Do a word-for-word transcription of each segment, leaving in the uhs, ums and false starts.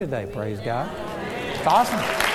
Today, praise God. It's awesome.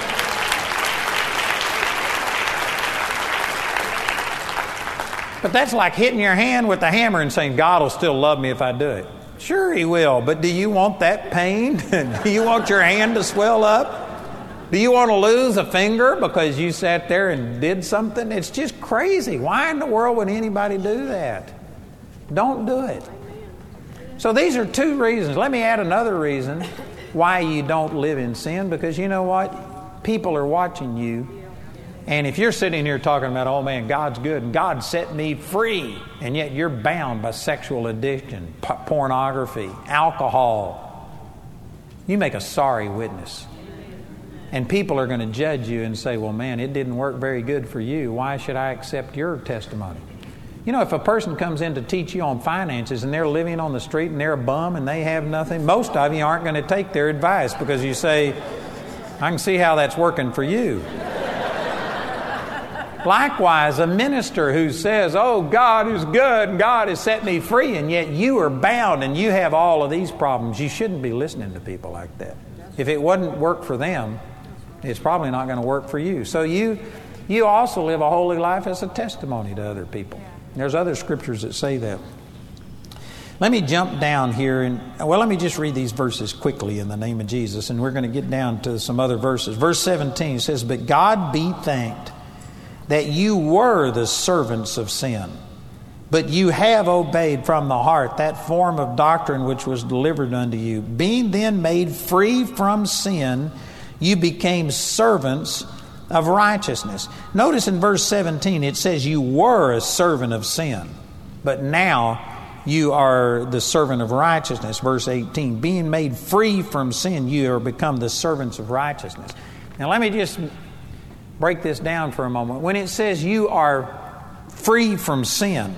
But that's like hitting your hand with a hammer and saying, God will still love me if I do it. Sure, He will, but do you want that pain? Do you want your hand to swell up? Do you want to lose a finger because you sat there and did something? It's just crazy. Why in the world would anybody do that? Don't do it. So these are two reasons. Let me add another reason why you don't live in sin, because you know what? People are watching you. And if you're sitting here talking about, oh man, God's good and God set me free, and yet you're bound by sexual addiction, p- pornography, alcohol, you make a sorry witness. And people are going to judge you and say, well man, it didn't work very good for you. Why should I accept your testimony? You know, if a person comes in to teach you on finances and they're living on the street and they're a bum and they have nothing, most of you aren't going to take their advice because you say, I can see how that's working for you. Likewise, a minister who says, oh, God is good and God has set me free, and yet you are bound and you have all of these problems, you shouldn't be listening to people like that. If it wouldn't work for them, it's probably not going to work for you. So you, you also live a holy life as a testimony to other people. There's other scriptures that say that. Let me jump down here and, well, let me just read these verses quickly in the name of Jesus, and we're going to get down to some other verses. Verse seventeen says, but God be thanked that you were the servants of sin, but you have obeyed from the heart that form of doctrine which was delivered unto you. Being then made free from sin, you became servants of righteousness. Notice in verse seventeen, it says you were a servant of sin, but now you are the servant of righteousness. Verse eighteen, being made free from sin, you are become the servants of righteousness. Now let me just break this down for a moment. When it says you are free from sin,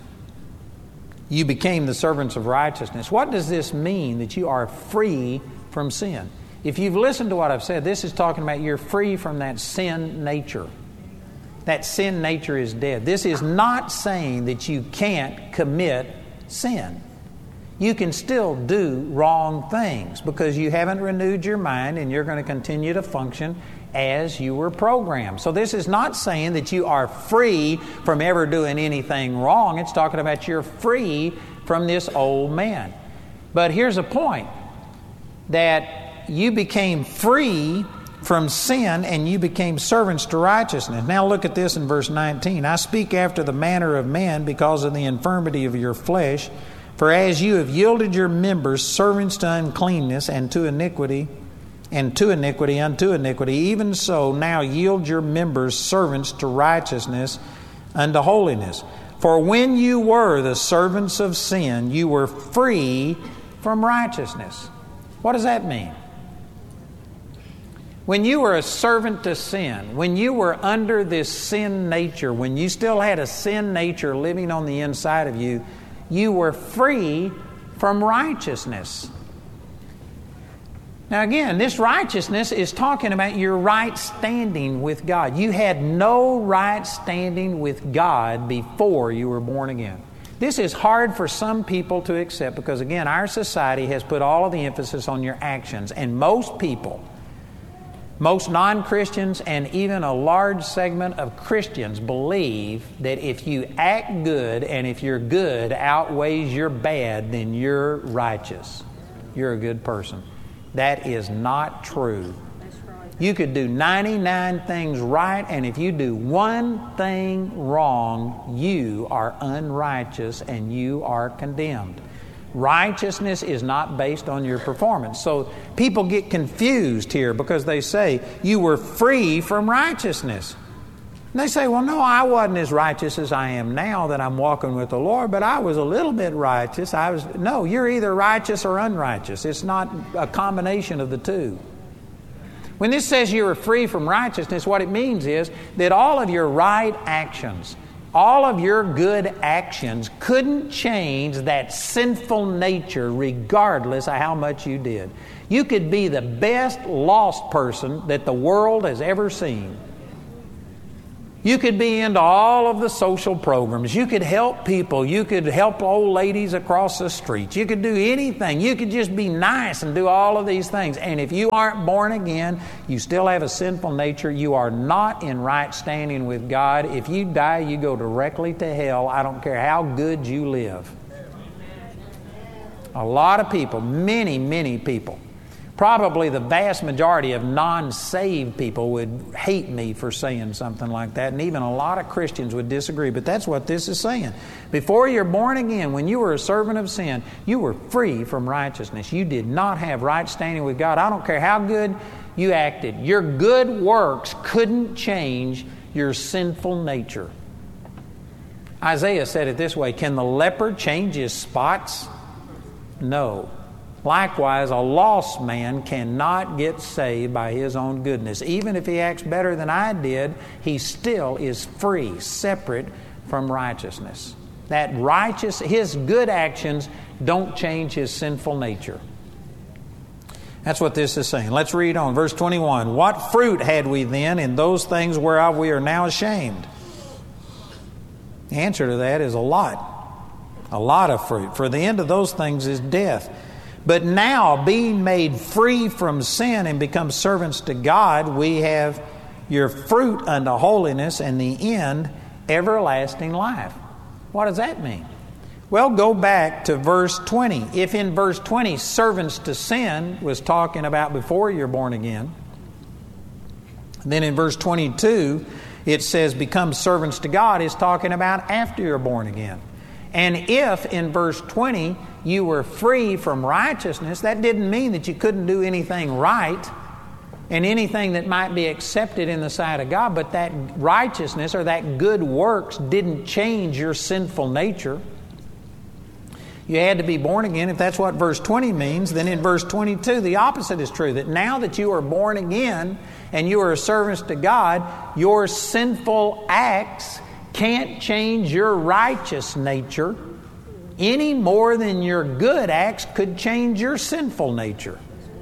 you became the servants of righteousness, what does this mean that you are free from sin? If you've listened to what I've said, this is talking about you're free from that sin nature. That sin nature is dead. This is not saying that you can't commit sin. You can still do wrong things because you haven't renewed your mind and you're going to continue to function as you were programmed. So this is not saying that you are free from ever doing anything wrong. It's talking about you're free from this old man. But here's a point, that you became free from sin and you became servants to righteousness. Now look at this in verse nineteen. I speak after the manner of men because of the infirmity of your flesh. For as you have yielded your members servants to uncleanness and to iniquity, and to iniquity unto iniquity, even so now yield your members servants to righteousness unto holiness. For when you were the servants of sin, you were free from righteousness. What does that mean? When you were a servant to sin, when you were under this sin nature, when you still had a sin nature living on the inside of you, you were free from righteousness. Now again, this righteousness is talking about your right standing with God. You had no right standing with God before you were born again. This is hard for some people to accept because, again, our society has put all of the emphasis on your actions, and most people, most non-Christians and even a large segment of Christians believe that if you act good and if your good outweighs your bad, then you're righteous. You're a good person. That is not true. You could do ninety-nine things right, and if you do one thing wrong, you are unrighteous and you are condemned. Righteousness is not based on your performance. So people get confused here because they say, you were free from righteousness. And they say, well, no, I wasn't as righteous as I am now that I'm walking with the Lord, but I was a little bit righteous. I was No, you're either righteous or unrighteous. It's not a combination of the two. When this says you are free from righteousness, what it means is that all of your right actions, all of your good actions couldn't change that sinful nature regardless of how much you did. You could be the best lost person that the world has ever seen. You could be into all of the social programs. You could help people. You could help old ladies across the street. You could do anything. You could just be nice and do all of these things. And if you aren't born again, you still have a sinful nature. You are not in right standing with God. If you die, you go directly to hell. I don't care how good you live. A lot of people, many, many people, probably the vast majority of non-saved people would hate me for saying something like that, and even a lot of Christians would disagree, but that's what this is saying. Before you're born again, when you were a servant of sin, you were free from righteousness. You did not have right standing with God. I don't care how good you acted. Your good works couldn't change your sinful nature. Isaiah said it this way, can the leopard change his spots? No. Likewise, a lost man cannot get saved by his own goodness. Even if he acts better than I did, he still is free, separate from righteousness. That righteous, his good actions don't change his sinful nature. That's what this is saying. Let's read on. Verse twenty-one. What fruit had we then in those things whereof we are now ashamed? The answer to that is a lot. A lot of fruit. For the end of those things is death. But now, being made free from sin and become servants to God, we have your fruit unto holiness, and the end, everlasting life. What does that mean? Well, go back to verse twenty. If in verse twenty, servants to sin was talking about before you're born again, then in verse twenty-two, it says become servants to God is talking about after you're born again. And if in verse twenty you were free from righteousness, that didn't mean that you couldn't do anything right and anything that might be accepted in the sight of God, but that righteousness or that good works didn't change your sinful nature. You had to be born again. If that's what verse twenty means, then in verse twenty-two the opposite is true, that now that you are born again and you are servants to God, your sinful acts can't change your righteous nature any more than your good acts could change your sinful nature.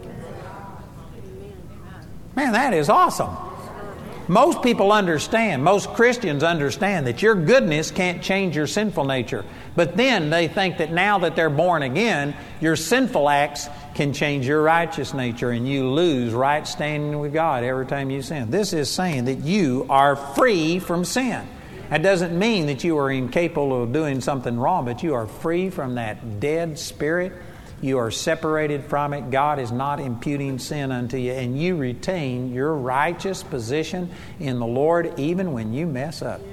Man, that is awesome. Most people understand, most Christians understand that your goodness can't change your sinful nature. But then they think that now that they're born again, your sinful acts can change your righteous nature and you lose right standing with God every time you sin. This is saying that you are free from sin. That doesn't mean that you are incapable of doing something wrong, but you are free from that dead spirit. You are separated from it. God is not imputing sin unto you, and you retain your righteous position in the Lord even when you mess up.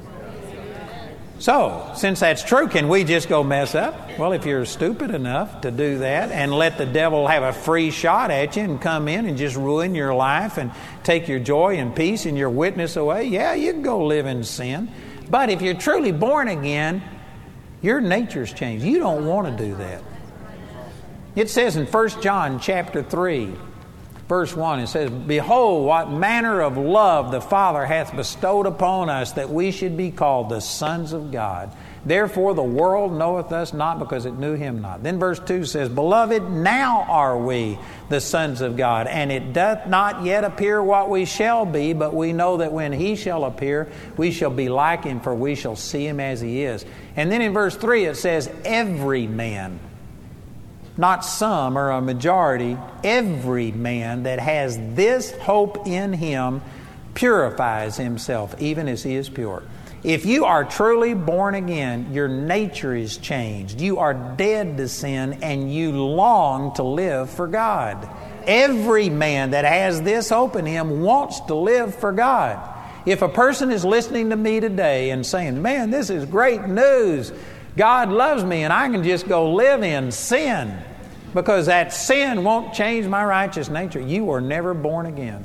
So, since that's true, can we just go mess up? Well, if you're stupid enough to do that and let the devil have a free shot at you and come in and just ruin your life and take your joy and peace and your witness away, yeah, you can go live in sin. But if you're truly born again, your nature's changed. You don't want to do that. It says in First John chapter three, verse one, it says, behold, what manner of love the Father hath bestowed upon us, that we should be called the sons of God. Therefore the world knoweth us not, because it knew Him not. Then verse two says, beloved, now are we the sons of God, and it doth not yet appear what we shall be, but we know that when He shall appear, we shall be like Him, for we shall see Him as He is. And then in verse three it says, every man, not some or a majority, every man that has this hope in Him purifies himself, even as he is pure. If you are truly born again, your nature is changed. You are dead to sin and you long to live for God. Every man that has this hope in him wants to live for God. If a person is listening to me today and saying, man, this is great news, God loves me and I can just go live in sin because that sin won't change my righteous nature, you were never born again.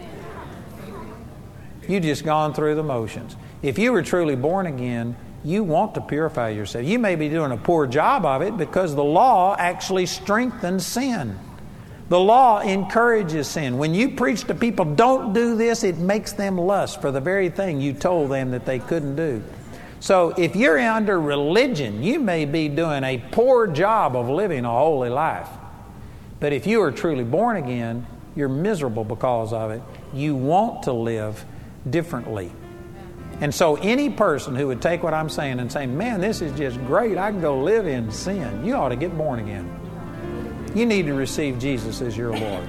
You just gone through the motions. If you were truly born again, you want to purify yourself. You may be doing a poor job of it because the law actually strengthens sin. The law encourages sin. When you preach to people, don't do this, it makes them lust for the very thing you told them that they couldn't do. So if you're under religion, you may be doing a poor job of living a holy life. But if you are truly born again, you're miserable because of it. You want to live differently. And so any person who would take what I'm saying and say, man, this is just great, I can go live in sin, you ought to get born again. You need to receive Jesus as your Lord.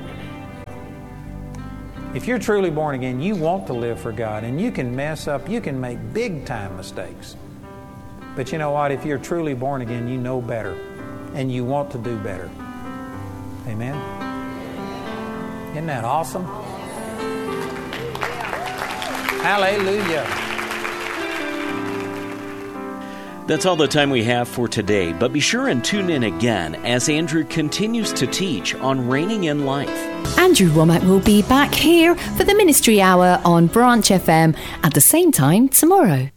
If you're truly born again, you want to live for God, and you can mess up, you can make big time mistakes. But you know what? If you're truly born again, you know better, and you want to do better. Amen? Isn't that awesome? Hallelujah. That's all the time we have for today, but be sure and tune in again as Andrew continues to teach on reigning in life. Andrew Wommack will be back here for the Ministry Hour on Branch F M at the same time tomorrow.